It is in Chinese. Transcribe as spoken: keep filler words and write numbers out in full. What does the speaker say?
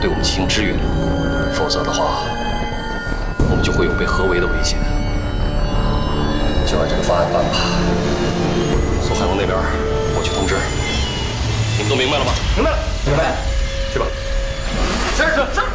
对我们进行支援，否则的话，我们就会有被合围的危险。就按这个方案办吧。苏海龙那边，我去通知。你们都明白了吗？ 明白了， 明白。 去吧。 是是是。